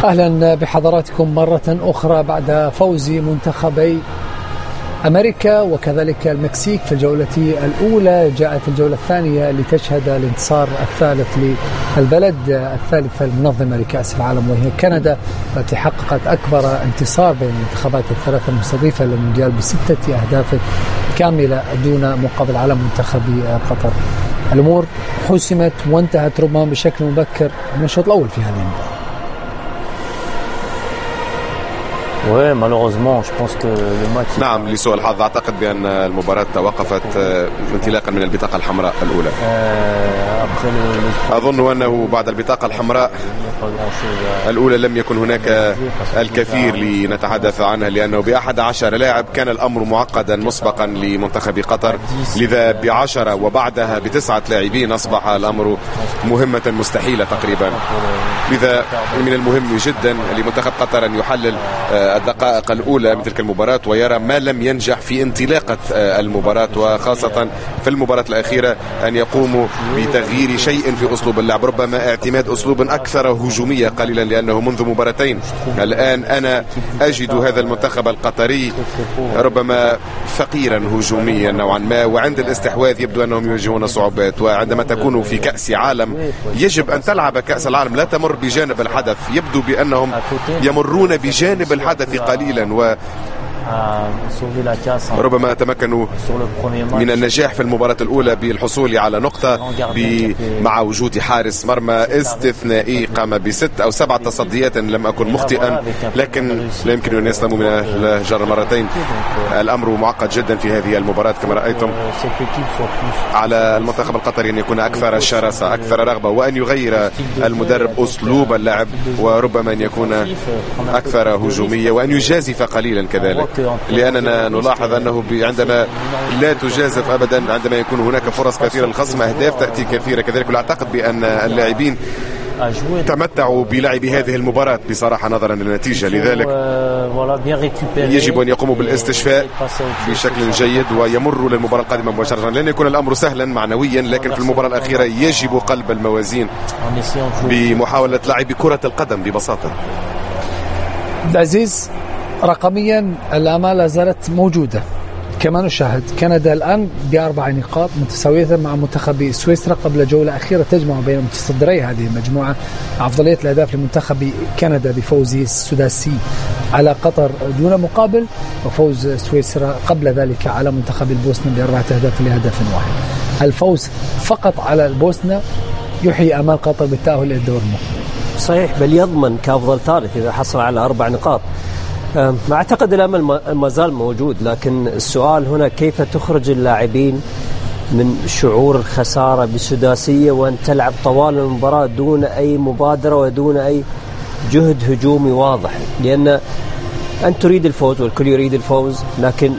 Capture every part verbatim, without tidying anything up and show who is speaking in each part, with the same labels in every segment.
Speaker 1: أهلا بحضراتكم مرة أخرى بعد فوز منتخبي أمريكا وكذلك المكسيك في الجولة الأولى. جاءت الجولة الثانية لتشهد الانتصار الثالث للبلد الثالث المنظمة لكأس العالم وهي كندا، التي حققت أكبر انتصار بين المنتخبات الثلاثة المستضيفة للمونديال بستة أهداف كاملة دون مقابل على منتخب قطر. الأمور حسمت وانتهت ربما بشكل مبكر من الشوط الأول في هذه المباراة.
Speaker 2: نعم، لسوء الحظ أعتقد بأن المباراة توقفت انطلاقا من البطاقة الحمراء الأولى. أظن أنه بعد البطاقة الحمراء الأولى لم يكن هناك الكثير لنتحدث عنها، لأنه بأحد عشر لاعب كان الأمر معقدا مسبقا لمنتخب قطر، لذا بعشرة وبعدها بتسعة لاعبين أصبح الأمر مهمة مستحيلة تقريبا. لذا من المهم جدا لمنتخب قطر أن يحلل الدقائق الأولى من تلك المباراة ويرى ما لم ينجح في انطلاقة المباراة، وخاصة في المباراة الأخيرة أن يقوموا بتغيير شيء في أسلوب اللعب، ربما اعتماد أسلوب أكثر هجومية قليلا، لأنه منذ مباراتين الآن أنا أجد هذا المنتخب القطري ربما فقيرا هجوميا نوعا ما، وعند الاستحواذ يبدو أنهم يواجهون صعوبات. وعندما تكون في كأس عالم يجب أن تلعب كأس العالم، لا تمر بجانب الحدث. يبدو بأنهم يمرون بجانب الحدث قليلا و ربما تمكنوا من النجاح في المباراة الأولى بالحصول على نقطة مع وجود حارس مرمى استثنائي قام بست أو سبع تصديات لم أكن مخطئا، لكن لا يمكن أن يسلموا من الجر مرتين. الأمر معقد جدا في هذه المباراة كما رأيتم. على المنتخب القطري أن يكون أكثر شراسة، أكثر رغبة، وأن يغير المدرب أسلوب اللعب، وربما أن يكون أكثر هجومية وأن يجازف قليلا كذلك، لأننا نلاحظ أنه عندما لا تجازف أبدا عندما يكون هناك فرص كثيرة للخصم أهداف تأتي كثيرة كذلك. وأعتقد بأن اللاعبين تمتعوا بلعب هذه المباراة بصراحة نظرا للنتيجة، لذلك يجب أن يقوموا بالاستشفاء بشكل جيد ويمروا للمباراة القادمة مباشرة. لن يكون الأمر سهلا معنويا، لكن في المباراة الأخيرة يجب قلب الموازين بمحاولة لعب كرة القدم ببساطة.
Speaker 1: العزيز، رقميا الآمال لا زالت موجودة كما نشاهد. كندا الآن بأربع نقاط متساوية مع منتخب سويسرا قبل جولة أخيرة تجمع بين متصدري هذه المجموعة. أفضلية الأهداف لمنتخب كندا بفوزه السداسي على قطر دون مقابل، وفوز سويسرا قبل ذلك على منتخب البوسنة بأربعة أهداف لهدف واحد. الفوز فقط على البوسنة يحيي أمال قطر بالتأهل إلى الدور المقبل.
Speaker 3: صحيح، بل يضمن كأفضل ثالث إذا حصل على أربع نقاط. أعتقد الأمل ما زال موجود، لكن السؤال هنا كيف تخرج اللاعبين من شعور الخسارة بسداسية وأن تلعب طوال المباراة دون أي مبادرة ودون أي جهد هجومي واضح، لأن أنت تريد الفوز والكل يريد الفوز، لكن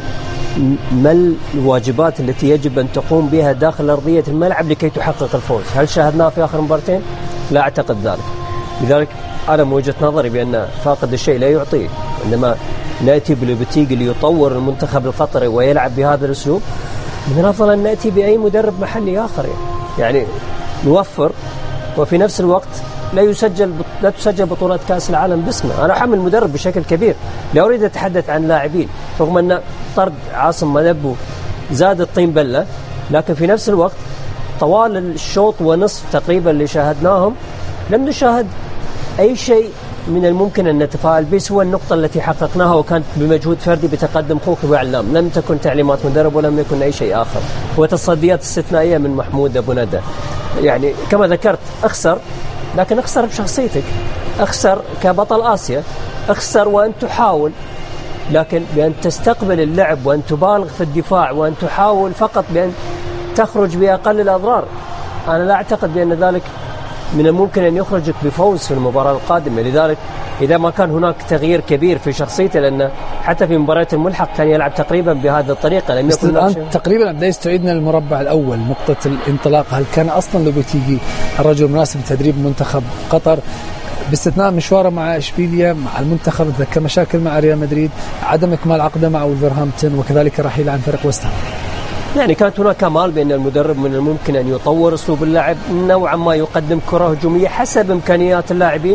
Speaker 3: ما الواجبات التي يجب أن تقوم بها داخل أرضية الملعب لكي تحقق الفوز؟ هل شاهدناه في آخر مباراتين؟ لا أعتقد ذلك. لذلك أنا من وجهة نظري بأن فاقد الشيء لا يعطيه. عندما نأتي بلوبتيغي ليطور المنتخب القطري ويلعب بهذا الأسلوب، من الأفضل أن نأتي بأي مدرب محلي آخر، يعني نوفر وفي نفس الوقت لا يسجل لا تسجل بطولات كأس العالم باسمه. أنا حمل مدرب بشكل كبير، لا أريد أتحدث عن لاعبين، رغم أن طرد عاصم مدبو زاد الطين بلة، لكن في نفس الوقت طوال الشوط ونصف تقريبا اللي شاهدناهم لم نشاهد أي شيء من الممكن أن نتفاعل به سوى النقطة التي حققناها، وكانت بمجهود فردي بتقدم خوخي وعلام، لم تكن تعليمات مدرب ولم يكن أي شيء آخر، وتصديات استثنائية من محمود أبو ندى. يعني كما ذكرت أخسر، لكن أخسر بشخصيتك، أخسر كبطل آسيا، أخسر وأن تحاول، لكن بأن تستقبل اللعب وأن تبالغ في الدفاع وأن تحاول فقط بأن تخرج بأقل الأضرار. أنا لا أعتقد بأن ذلك من الممكن أن يخرجك بفوز في المباراة القادمة. لذلك إذا ما كان هناك تغيير كبير في شخصيته، لأن حتى في مباراة الملحق كان يلعب تقريبا بهذه الطريقة، لم يكن
Speaker 1: الآن تقريبا أبدأ يستعيدنا المربع الأول نقطة الانطلاق. هل كان أصلا لوبتيغي الرجل المناسب لتدريب منتخب قطر، باستثناء مشواره مع إشبيليا مع المنتخب، ذكر مشاكل مع ريال مدريد، عدم إكمال عقده مع ولفرهامبتون، وكذلك رحيل عن فريق وست هام؟
Speaker 3: يعني كانت هناك امال بان المدرب من الممكن ان يطور اسلوب اللعب نوعا ما، يقدم كره هجوميه حسب امكانيات اللاعبين،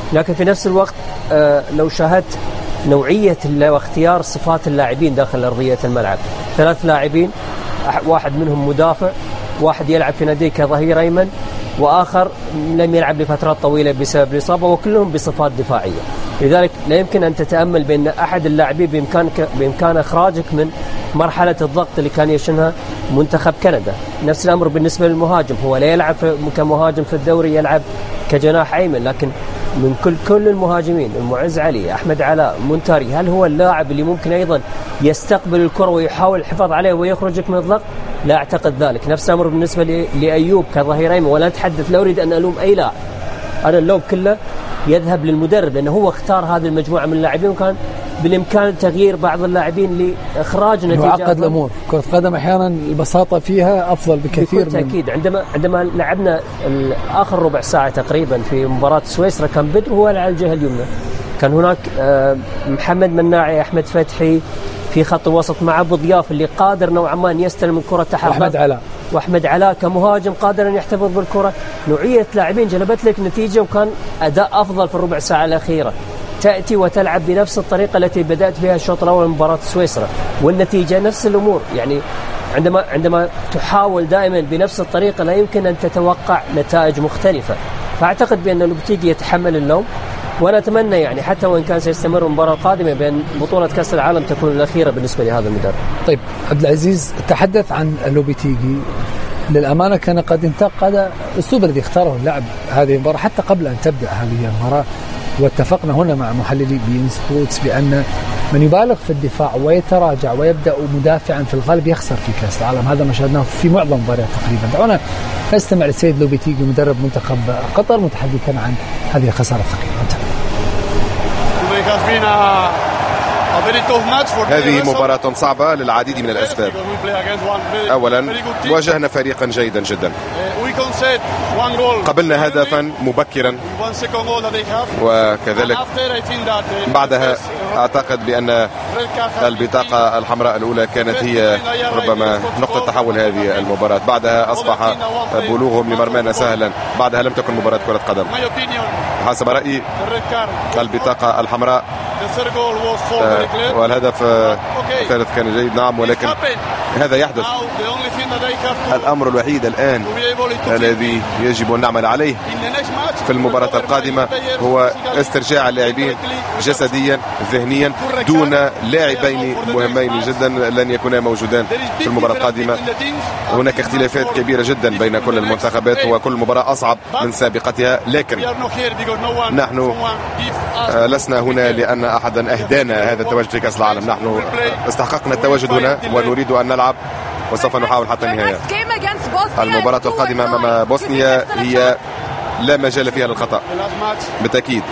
Speaker 3: لكن في نفس الوقت لو شاهدت نوعية واختيار صفات اللاعبين داخل أرضية الملعب، ثلاث لاعبين، واحد منهم مدافع، واحد يلعب في نادي كظهير أيمن، وآخر لم يلعب لفترات طويلة بسبب الإصابة، وكلهم بصفات دفاعية. لذلك لا يمكن أن تتأمل بأن أحد اللاعبين بإمكانك بإمكان إخراجك من مرحلة الضغط اللي كان يشنها منتخب كندا. نفس الأمر بالنسبة للمهاجم، هو لا يلعب كمهاجم في الدوري، يلعب كجناح أيمن، لكن من كل كل المهاجمين، المعز علي، أحمد علاء، مونتاري، هل هو اللاعب اللي ممكن أيضا يستقبل الكرة ويحاول الحفاظ عليه ويخرجك من الضغط؟ لا أعتقد ذلك. نفس الأمر بالنسبة لأيوب كظهير أيمن، ولا أتحدث، لا أريد أن ألوم أي لاعب، أنا اللوم كله يذهب للمدرب، لأنه هو اختار هذه المجموعة من اللاعبين، وكان بالإمكان تغيير بعض اللاعبين لإخراج نتيجة.
Speaker 1: يعقد الأمور. كرة قدم أحيانا البساطة فيها أفضل بكثير.
Speaker 3: بكل تأكيد. عندما عندما لعبنا آخر ربع ساعة تقريبا في مباراة سويسرا، كان بدر هو على الجهة اليمنى، كان هناك محمد مناعي، أحمد فتحي في خط الوسط مع أبو ضياف اللي قادر نوعا ما أن يستلم الكرة تحت،
Speaker 1: وأحمد علاء
Speaker 3: وأحمد علاء كمهاجم قادر أن يحتفظ بالكرة. نوعية لاعبين جلبت لك نتيجة، وكان أداء أفضل في الربع ساعة الأخيرة. تأتي وتلعب بنفس الطريقة التي بدأت بها الشوط الأول من مباراة سويسرا، والنتيجة نفس الأمور. يعني عندما عندما تحاول دائما بنفس الطريقة لا يمكن أن تتوقع نتائج مختلفة. فأعتقد بأن لوبتيجي يتحمل اللوم، وأنا أتمنى يعني حتى وإن كان سيستمر المباراة القادمة بأن بطولة كأس العالم تكون الأخيرة بالنسبة لهذا المدرب.
Speaker 1: طيب عبد العزيز، تحدث عن لوبتيجي. للأمانة كان قد انتقد الأسلوب الذي اختاره اللاعب هذه المباراة حتى قبل أن تبدأ هذه المباراة، واتفقنا هنا مع محللي بين سبورتس بأن من يبالغ في الدفاع ويتراجع ويبدأ مدافعا في الغالب يخسر في كأس العالم. هذا ما شاهدناه في معظم المباريات تقريبا. دعونا نستمع للسيد لوبتيجي مدرب منتخب قطر متحدثا عن هذه الخسارة الثقيلة.
Speaker 2: هذه مباراة صعبة للعديد من الأسباب. أولا، واجهنا فريقا جيدا جدا، قبلنا هدفا مبكرا، وكذلك بعدها أعتقد بأن البطاقة الحمراء الأولى كانت هي ربما نقطة تحول هذه المباراة. بعدها أصبح بلوغهم لمرمانا سهلا، بعدها لم تكن مباراة كرة قدم. حسب رأيي البطاقة الحمراء آه والهدف آه الثالث كان جيد، نعم، ولكن هذا يحدث. الأمر الوحيد الآن الذي يجب أن نعمل عليه في المباراة القادمة هو استرجاع اللاعبين جسديا ذهنيا. دون لاعبين مهمين جدا لن يكونا موجودان في المباراة القادمة. هناك اختلافات كبيرة جدا بين كل المنتخبات، وكل مباراة أصعب من سابقتها، لكن نحن لسنا هنا لأن أحدا أهدانا هذا التواجد في كأس العالم. نحن استحققنا التواجد هنا ونريد أن نلعب، وسوف نحاول حتى النهاية. المباراة القادمة أمام بوسنيا هي لا مجال فيها للخطأ بالتأكيد.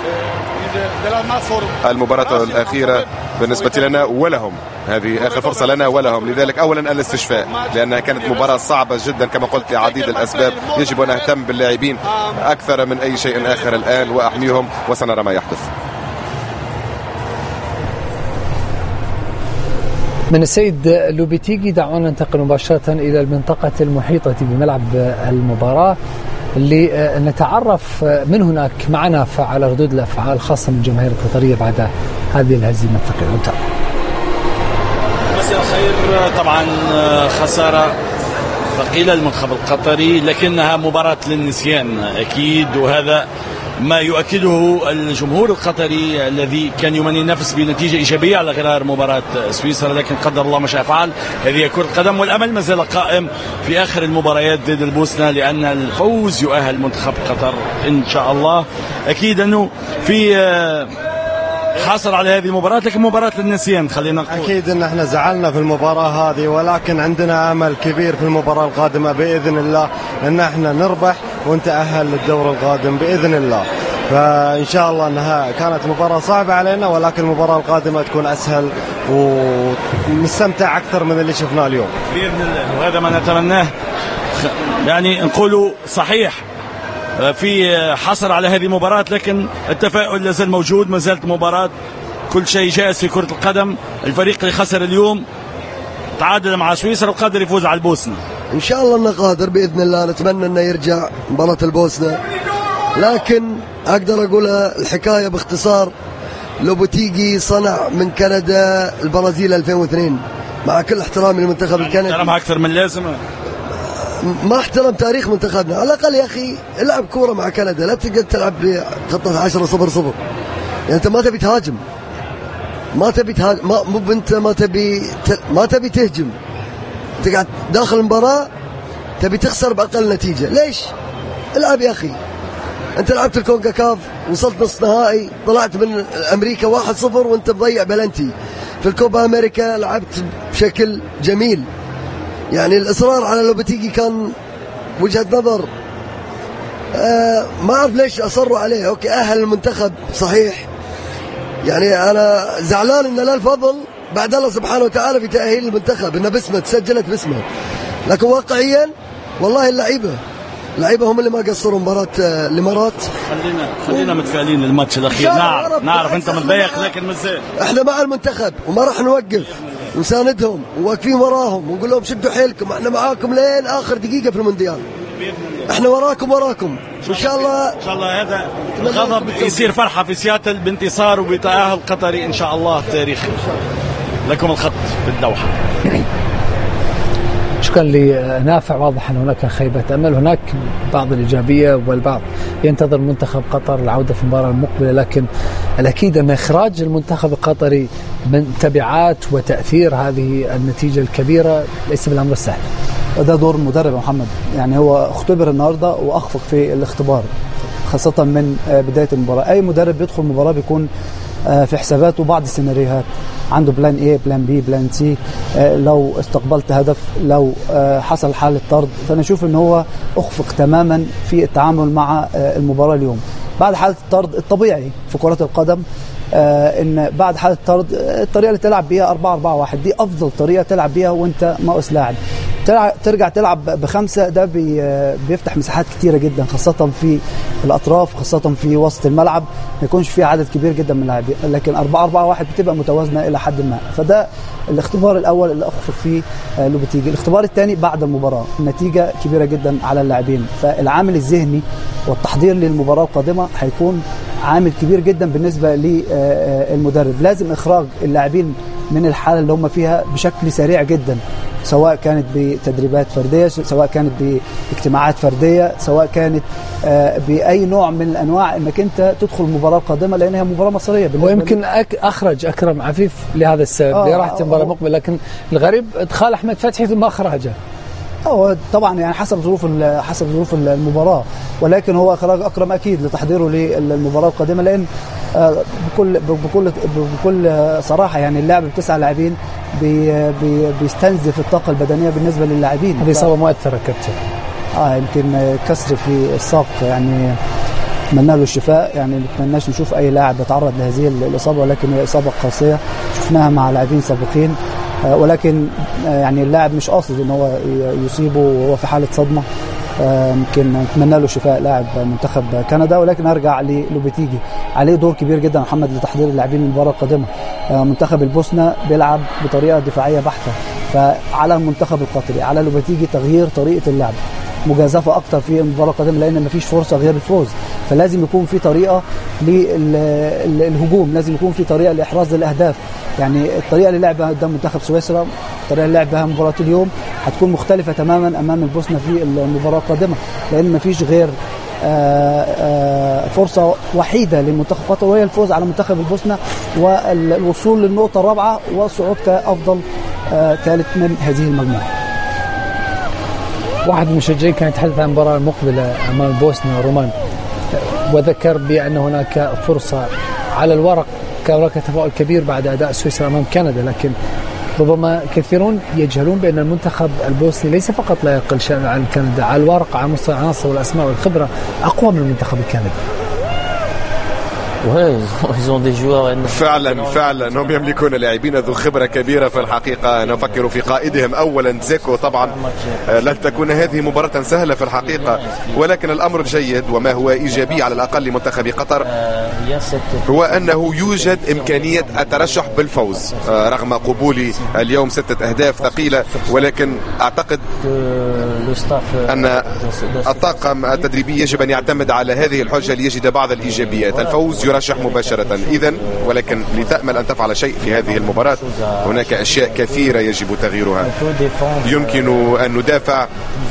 Speaker 2: المباراة الأخيرة بالنسبة لنا ولهم، هذه آخر فرصة لنا ولهم. لذلك أولا الاستشفاء، لأنها كانت مباراة صعبة جدا كما قلت لعديد الأسباب. يجب أن نهتم باللاعبين أكثر من أي شيء آخر الآن وأحميهم، وسنرى ما يحدث.
Speaker 1: من السيد لوبتيجي دعونا ننتقل مباشرة إلى المنطقة المحيطة بملعب المباراة لنتعرف من هناك معنا على ردود الأفعال خاصة من الجماهير القطرية بعد هذه الهزيمة الثقيلة.
Speaker 4: مساء الخير. طبعا خسارة ثقيلة للمنتخب القطري، لكنها مباراة للنسيان أكيد، وهذا ما يؤكده الجمهور القطري الذي كان يمني النفس بنتيجة إيجابية على غرار مباراة سويسرا، لكن قدر الله ما شاء فعل. هذه كرة قدم، والأمل ما زال قائم في آخر المباريات ضد البوسنة، لأن الفوز يؤهل منتخب قطر إن شاء الله. أكيد أنه في حاصل على هذه المباراة، لكن مباراة للنسيان خلينا نقول.
Speaker 5: أكيد أن احنا زعلنا في المباراة هذه، ولكن عندنا أمل كبير في المباراة القادمة بإذن الله أن احنا نربح ونتأهل للدور القادم بإذن الله. فإن شاء الله أنها كانت مباراة صعبة علينا، ولكن المباراة القادمة تكون أسهل ونستمتع أكثر من اللي شفناه اليوم
Speaker 4: بإذن الله، وهذا ما نتمناه. يعني نقوله صحيح في حصر على هذه المباراة، لكن التفاؤل لازال موجود. ما زالت مباراة، كل شيء جائز في كرة القدم. الفريق اللي خسر اليوم تعادل مع سويسرا وقادر يفوز على البوسنة.
Speaker 6: إن شاء الله أنه قادر بإذن الله. نتمنى أنه يرجع مباراة البوسنة، لكن أقدر أقول الحكاية باختصار، لوبوتيجي صنع من كندا البرازيل ألفين واثنين، مع كل احترامي للمنتخب الكندي.
Speaker 4: احترمها أكثر من لازم،
Speaker 6: ما احترم تاريخ منتخبنا. على الأقل يا أخي العب كورة مع كندا، لا تقعد تلعب بخطة عشرة صفر صفر. يعني أنت ما تبي تهاجم، ما تبي تهاجم، ما مو أنت ما تبي ت... ما تبي تهجم، تقعد داخل المباراة تبي تخسر بأقل نتيجة. ليش؟ العب يا أخي. أنت لعبت الكونكاكاف، وصلت نص نهائي، طلعت من أمريكا واحد صفر وأنت مضيع بلنتي. في الكوبا أمريكا لعبت بشكل جميل. يعني الإصرار على لوبوتيجي كان وجهة نظر، آه ما أعرف ليش أصروا عليه. أوكي أهل المنتخب صحيح، يعني أنا زعلان إن لا الفضل بعد الله سبحانه وتعالى في تأهيل المنتخب، إنه باسمه تسجلت باسمه، لكن واقعيا والله اللعيبة اللعيبة هم اللي ما قصروا مباراة الإمارات.
Speaker 4: خلينا خلينا متفائلين الماتش الأخير. نعرف نعرف أنت متضايق لكن مش زين.
Speaker 6: إحنا مع المنتخب وما راح نوقف، ونساندهم وواقفين وراهم ونقول لهم شدوا حيلكم، احنا معاكم لين آخر دقيقة في المونديال. احنا وراكم وراكم ان شاء الله.
Speaker 4: ان شاء الله هذا الغضب يصير فرحة في سياتل بانتصار وبتأهل قطري ان شاء الله تاريخي. لكم الخط في الدوحة.
Speaker 1: شكرا لنافع. واضح أن هناك خيبة أمل، هناك بعض الإيجابية والبعض ينتظر منتخب قطر العودة في المباراة المقبلة، لكن الأكيد أن إخراج المنتخب القطري من تبعات وتأثير هذه النتيجة الكبيرة ليس بالأمر السهل.
Speaker 7: وده دور المدرب محمد، يعني هو اختبر النهاردة وأخفق في الاختبار خاصة من بداية المباراة. أي مدرب يدخل المباراة بيكون في حساباته بعض السيناريوهات، عنده بلان ايه، بلان بي، بلان سي، لو استقبلت هدف، لو حصل حالة طرد. فانا اشوف ان هو اخفق تماما في التعامل مع المباراة اليوم. بعد حالة الطرد الطبيعي في كرة القدم ان بعد حالة الطرد الطريقة اللي تلعب بيها أربعة أربعة واحد دي افضل طريقة تلعب بيها وانت ناقص لاعب. ترجع تلعب بخمسة، ده بيفتح مساحات كتيرة جدا خاصة في الأطراف، خاصة في وسط الملعب ما يكونش فيه عدد كبير جدا من اللاعبين. لكن أربعة أربعة واحد بتبقى متوازنة إلى حد ما. فده الاختبار الأول اللي أخفق فيه لوبوتيجي. الاختبار الثاني بعد المباراة، النتيجة كبيرة جدا على اللاعبين، فالعامل الذهني والتحضير للمباراة القادمة هيكون عامل كبير جدا بالنسبة للمدرب. لازم إخراج اللاعبين من الحالة اللي هم فيها بشكل سريع جدا، سواء كانت بتدريبات فردية، سواء كانت باجتماعات فردية، سواء كانت بأي نوع من الأنواع أنك أنت تدخل المباراة القادمة، لأنها مباراة مصرية.
Speaker 1: ويمكن أخرج أكرم عفيف لهذا السبب آه لراحة المباراة المقبلة، لكن الغريب إدخال أحمد فتحي ثم أخرجه.
Speaker 7: هو طبعا يعني حسب ظروف حسب ظروف المباراة، ولكن هو اخراج اكرم اكيد لتحضيره للمباراة القادمة، لان بكل بكل بكل صراحة يعني اللعب بتسع لاعبين بي بي بيستنزف الطاقة البدنية بالنسبة للاعبين.
Speaker 1: هذه إصابة مؤثرة كابتن.
Speaker 7: اه يمكن كسر في الساق، يعني نتمنى له الشفاء. يعني ما نتمناش نشوف اي لاعب يتعرض لهذه الاصابة، ولكن هي اصابة قاسية شفناها مع لاعبين سابقين، ولكن يعني اللاعب مش قاصد ان هو يصيبه وهو في حالة صدمة. يمكن نتمنى له الشفاء لاعب منتخب كندا. ولكن ارجع للوبوتيجي، عليه دور كبير جدا محمد لتحضير اللاعبين للمباراة القادمة. منتخب البوسنة بيلعب بطريقة دفاعية بحتة، فعلى المنتخب القطري على لوبوتيجي تغيير طريقة اللعب، مجازفة أكتر في المباراة القادمة، لأن مفيش فرصة غير الفوز. فلازم يكون في طريقة للهجوم، لازم يكون في طريقة لإحراز الأهداف. يعني الطريقة اللي لعبها قدام منتخب سويسرا، الطريقة اللي لعبها مباراة اليوم هتكون مختلفة تماما أمام البوسنة في المباراة القادمة، لأن مفيش غير آآ آآ فرصة وحيدة للمنتخب قطر، وهي الفوز على منتخب البوسنة والوصول للنقطة الرابعة والصعود كأفضل ثالث من هذه المجموعة.
Speaker 1: واحد من المشجعين كان يتحدث عن المباراة المقبلة أمام البوسنة رومان، وذكر بأن هناك فرصة على الورق، كان هناك تفاؤل كبير بعد أداء سويسرا أمام كندا، لكن ربما كثيرون يجهلون بأن المنتخب البوسني ليس فقط لا يقل شأن عن كندا، على الورق على مستوى العناصر والأسماء والخبرة أقوى من المنتخب الكندي.
Speaker 2: فعلا فعلا هم يملكون لاعبين ذو خبرة كبيرة في الحقيقة. نفكر في قائدهم أولا زيكو. طبعا لن تكون هذه مباراة سهلة في الحقيقة، ولكن الأمر الجيد وما هو إيجابي على الأقل لمنتخب قطر هو أنه يوجد إمكانية الترشح بالفوز رغم قبول اليوم ستة أهداف ثقيلة، ولكن أعتقد أن الطاقم التدريبي يجب أن يعتمد على هذه الحجة ليجد بعض الإيجابيات. الفوز يرشح مباشرة إذن، ولكن لتأمل أن تفعل شيء في هذه المباراة هناك أشياء كثيرة يجب تغييرها. يمكن أن ندافع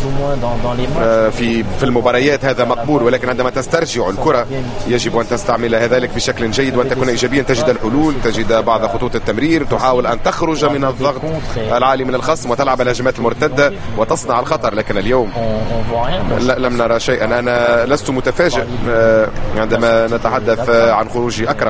Speaker 2: في في المباريات، هذا مقبول، ولكن عندما تسترجع الكرة يجب أن تستعمل ذلك بشكل جيد وأن تكون إيجابيا، تجد الحلول، تجد بعض خطوط التمرير، تحاول أن تخرج من الضغط العالي من الخصم وتلعب الهجمات المرتدة وتصنع الخطر. لكن اليوم لم نرى شيئا. أنا لست متفاجئ عندما نتحدث عن خروج أكرم،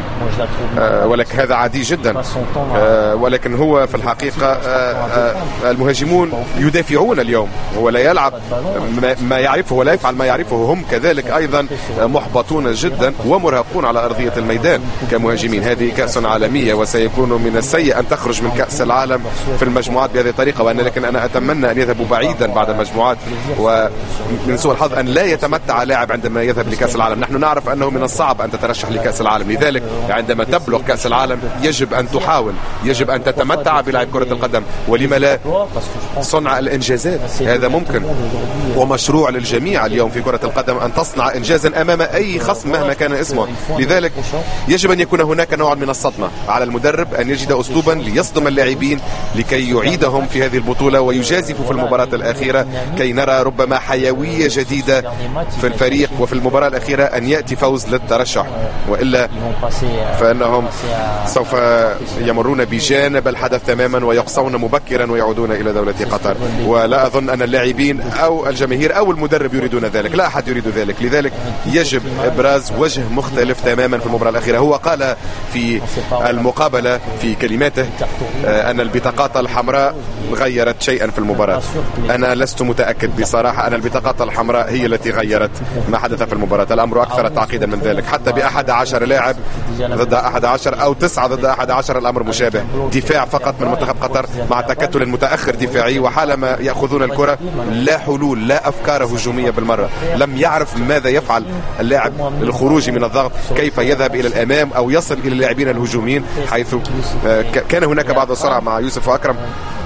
Speaker 2: ولكن هذا عادي جدا، ولكن هو في الحقيقة المهاجمون يدافعون اليوم، هو لا يلعب ما يعرفه ولا يفعل ما يعرفه. هم كذلك أيضا محبطون جدا ومرهقون على أرضية الميدان كمهاجمين. هذه كأس عالمية وسيكون من السيء أن تخرج من كأس العالم في المجموعات بهذه الطريقة، وأنا لكن أنا أتمنى أن يذهبوا بعيدا بعد المجموعات، ومن سوء الحظ أن لا يتمتع لاعب عندما يذهب لكأس العالم. نحن نعرف أنه من الصعب أن تترشح لكأس العالم، لذلك عندما تبلغ كأس العالم يجب أن تحاول، يجب أن تتمتع بلعب كرة القدم، ولما لا صنع الإنجازات. هذا ممكن ومشروع للجميع اليوم في كرة القدم أن تصنع إنجازا أمام أي خصم مهما كان اسمه. لذلك يجب أن يكون هناك نوع من الصدمة على المدرب، أن يجد أسلوبا ليصدم اللاعبين لكي يعيدهم في هذه البطولة ويجازفوا في المباراة الأخيرة كي نرى ربما حيوية جديدة في الفريق، وفي المباراة الأخيرة أن يأتي فوز للترشح، وإلا فإنهم سوف يمرون بجانب الحدث تماما ويقصون مبكرا ويعودون إلى دولة قطر. ولا أظن أن اللاعبين أو الجماهير أو المدرب يريدون ذلك، لا أحد يريد ذلك. لذلك يجب إبراز وجه مختلف تماما في المباراة الأخيرة. هو قال في المقابلة في كلماته أن البطاقات الحمراء غيرت شيئا في المباراة. أنا لست متأكد بصراحة أن البطاقات الحمراء هي التي غيرت ما حدث في المباراة. الأمر أكثر تعقيدا من ذلك، حتى بأحد عشر لاعب ضد أحد عشر أو تسعة ضد أحد عشر الأمر مشابه. دفاع فقط من منتخب قطر مع تكتل متأخر دفاعي، وحالما يأخذون الكرة لا حلول لا أفكار هجومية بالمرة. لم يعرف ماذا يفعل اللاعب للخروج من الضغط، كيف يذهب إلى الأمام أو يصل إلى اللاعبين الهجوميين، حيث كان هناك بعض السرعة مع يوسف وأكرم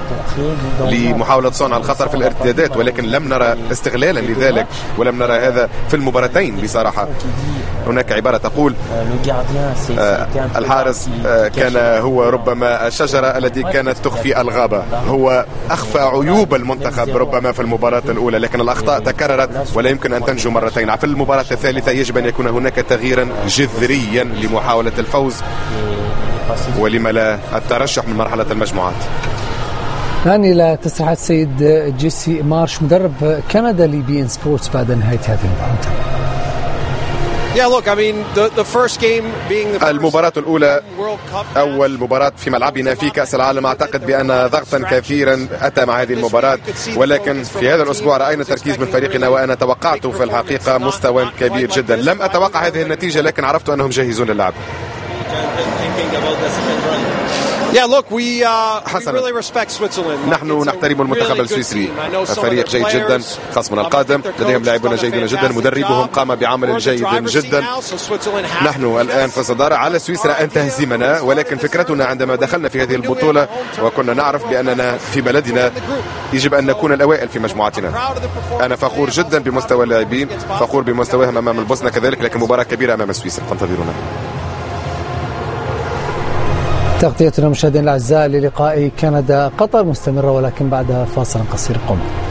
Speaker 2: لمحاولة صنع الخطر في الارتدادات، ولكن لم نرى استغلالا لذلك ولم نرى هذا في المباراتين بصراحة. هناك عبارة تقول آه الحارس آه كان هو ربما الشجرة التي كانت تخفي الغابة. هو أخفى عيوب المنتخب ربما في المباراة الأولى، لكن الأخطاء تكررت ولا يمكن أن تنجو مرتين. في المباراة الثالثة يجب أن يكون هناك تغييرا جذريا لمحاولة الفوز، ولما لا الترشح من مرحلة المجموعات.
Speaker 1: الآن إلى تصريحات السيد جيسي مارش مدرب كندا لبي إن سبورتس بعد نهاية هذه المباراة.
Speaker 2: المباراة الأولى أول مباراة في ملعبنا في كأس العالم، أعتقد بأن ضغطا كثيرا أتى مع هذه المباراة، ولكن في هذا الأسبوع رأينا تركيز من فريقنا، وأنا توقعت في الحقيقة مستوى كبير جدا. لم أتوقع هذه النتيجة، لكن عرفت أنهم جاهزون للعب. حسنا، نحن نحترم المنتخب السويسري، فريق جيد جدا، خصمنا القادم لديهم لاعبون جيدون جدا، مدربهم قام بعمل جيد جدا. نحن الآن في الصدارة، على سويسرا أن تهزمنا، ولكن فكرتنا عندما دخلنا في هذه البطولة وكنا نعرف بأننا في بلدنا يجب أن نكون الأوائل في مجموعتنا. أنا فخور جدا بمستوى اللاعبين، فخور بمستواهم أمام البوسنة كذلك، لكن مباراة كبيرة أمام سويسرا تنتظرنا.
Speaker 1: تغطيتنا مشاهدينا الأعزاء للقاء كندا قطر مستمرة، ولكن بعد فاصل قصير. قم